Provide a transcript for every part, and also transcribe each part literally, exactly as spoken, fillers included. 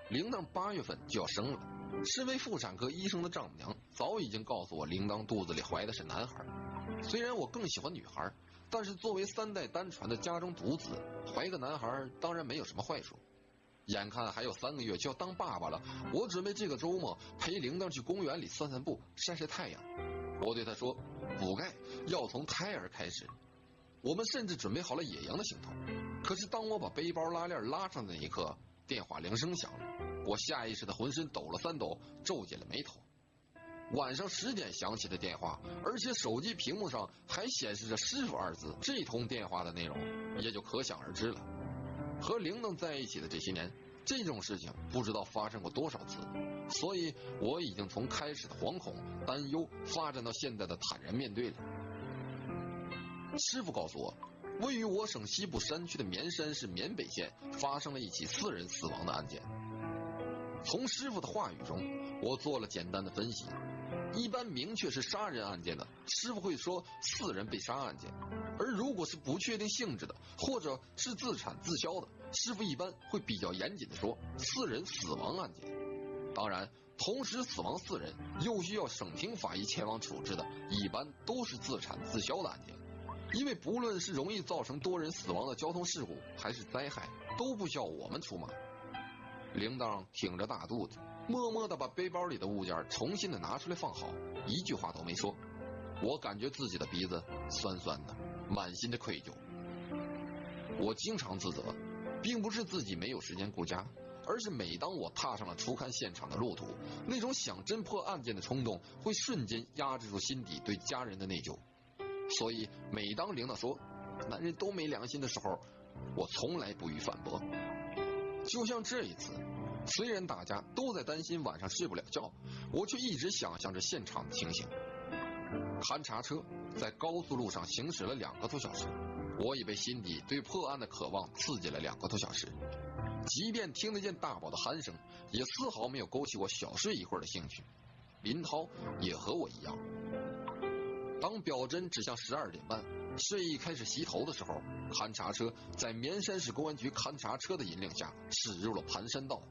铃铛八月份就要生了。身为妇产科医生的丈母娘早已经告诉我，铃铛肚子里怀的是男孩。虽然我更喜欢女孩，但是作为三代单传的家中独子，怀个男孩当然没有什么坏处。眼看还有三个月就要当爸爸了，我准备这个周末陪铃铛去公园里散散步，晒晒太阳。我对他说，补钙要从胎儿开始。我们甚至准备好了野营的行头。可是当我把背包拉链拉上的那一刻，电话铃声响了。我下意识的浑身抖了三抖，皱紧了眉头。晚上十点响起的电话，而且手机屏幕上还显示着师傅二字，这通电话的内容也就可想而知了。和铃铛在一起的这些年，这种事情不知道发生过多少次，所以我已经从开始的惶恐担忧发展到现在的坦然面对了。师傅告诉我，位于我省西部山区的绵山市绵北县发生了一起四人死亡的案件。从师傅的话语中，我做了简单的分析。一般明确是杀人案件的，师傅会说四人被杀案件，而如果是不确定性质的，或者是自产自销的，师傅一般会比较严谨的说四人死亡案件。当然，同时死亡四人又需要省厅法医前往处置的，一般都是自产自销的案件。因为不论是容易造成多人死亡的交通事故，还是灾害，都不需要我们出马。铃铛挺着大肚子，默默地把背包里的物件重新的拿出来放好，一句话都没说。我感觉自己的鼻子酸酸的，满心的愧疚。我经常自责，并不是自己没有时间顾家，而是每当我踏上了初勘现场的路途，那种想侦破案件的冲动会瞬间压制住心底对家人的内疚。所以每当铃铛说男人都没良心的时候，我从来不予反驳。就像这一次，虽然大家都在担心晚上睡不了觉，我却一直想象着现场的情形。勘察车在高速路上行驶了两个多小时，我已被心底对破案的渴望刺激了两个多小时。即便听得见大宝的鼾声，也丝毫没有勾起我小睡一会儿的兴趣。林涛也和我一样。当表针指向十二点半，睡意开始袭头的时候，勘察车在绵山市公安局勘察车的引领下驶入了盘山道。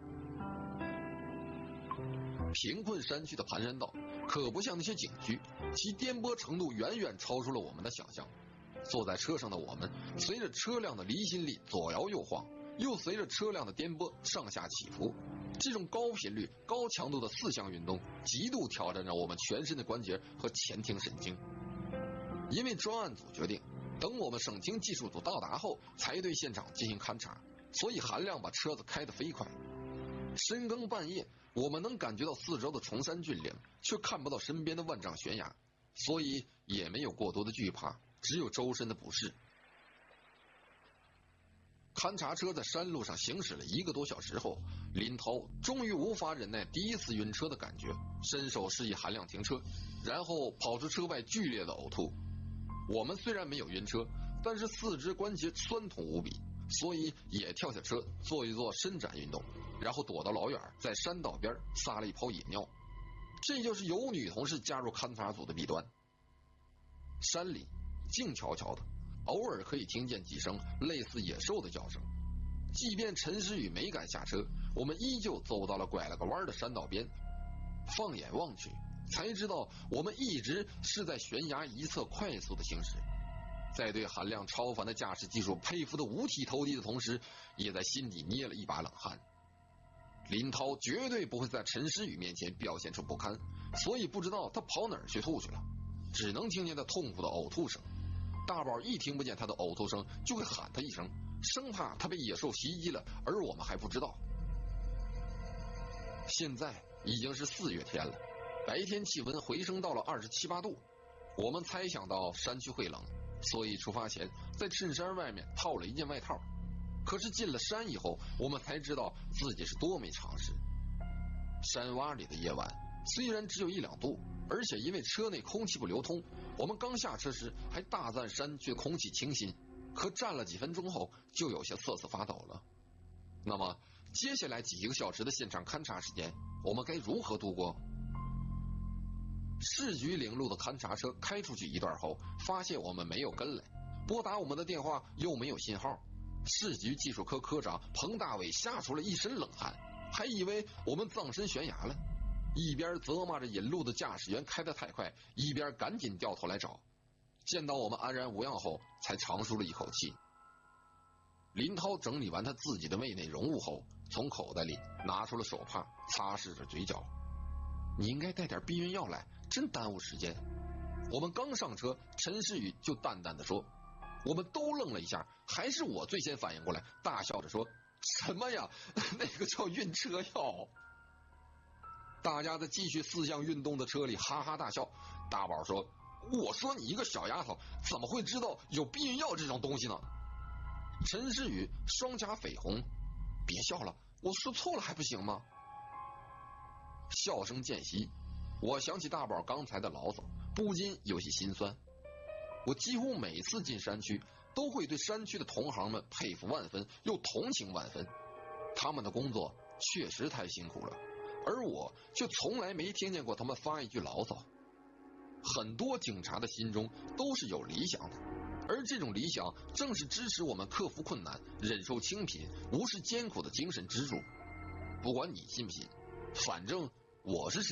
贫困山区的盘山道可不像那些景区，其颠簸程度远远超出了我们的想象。坐在车上的我们，随着车辆的离心力左摇右晃，又随着车辆的颠簸上下起伏。这种高频率、高强度的四项运动，极度挑战着我们全身的关节和前庭神经。因为专案组决定，等我们省厅技术组到达后，才对现场进行勘查，所以韩亮把车子开得飞快。深更半夜，我们能感觉到四周的崇山峻岭，却看不到身边的万丈悬崖，所以也没有过多的惧怕，只有周身的不适。勘察车在山路上行驶了一个多小时后，林涛终于无法忍耐第一次晕车的感觉，伸手示意韩亮停车，然后跑出车外剧烈的呕吐。我们虽然没有晕车，但是四肢关节酸痛无比，所以也跳下车做一做伸展运动，然后躲到老远，在山道边撒了一泡野尿。这就是有女同事加入勘察组的弊端。山里静悄悄的，偶尔可以听见几声类似野兽的叫声。即便陈诗雨没敢下车，我们依旧走到了拐了个弯的山道边。放眼望去，才知道我们一直是在悬崖一侧快速的行驶。在对韩亮超凡的驾驶技术佩服的五体投地的同时，也在心底捏了一把冷汗。林涛绝对不会在陈诗雨面前表现出不堪，所以不知道他跑哪儿去吐去了，只能听见他痛苦的呕吐声。大宝一听不见他的呕吐声，就会喊他一声，生怕他被野兽袭击了，而我们还不知道。现在已经是四月天了，白天气温回升到了二十七八度。我们猜想到山区会冷，所以出发前在衬衫外面套了一件外套。可是进了山以后，我们才知道自己是多没常识。山洼里的夜晚虽然只有一两度，而且因为车内空气不流通，我们刚下车时还大赞山区的空气清新，可站了几分钟后就有些瑟瑟发抖了。那么接下来几个小时的现场勘察时间，我们该如何度过？市局领路的勘察车开出去一段后，发现我们没有跟来，拨打我们的电话又没有信号。市局技术科科长彭大伟吓出了一身冷汗， 还以为我们葬身悬崖了，一边责骂着引路的驾驶员开得太快，一边赶紧掉头来找。见到我们安然无恙后，才长舒了一口气。林涛整理完他自己的胃内容物后，从口袋里拿出了手帕，擦拭着嘴角。你应该带点避孕药来，真耽误时间。我们刚上车，陈诗雨就淡淡的说。我们都愣了一下，还是我最先反应过来，大笑着说：什么呀？那个叫晕车药。大家在继续四项运动的车里哈哈大笑。大宝说：我说你一个小丫头怎么会知道有避孕药这种东西呢？陈诗雨双颊绯红，别笑了，我说错了还不行吗？笑声渐息，我想起大宝刚才的牢骚，不禁有些心酸。我几乎每次进山区都会对山区的同行们佩服万分，又同情万分。他们的工作确实太辛苦了，而我却从来没听见过他们发一句牢骚。很多警察的心中都是有理想的，而这种理想正是支持我们克服困难、忍受清贫、无视艰苦的精神支柱。不管你信不信，反正我是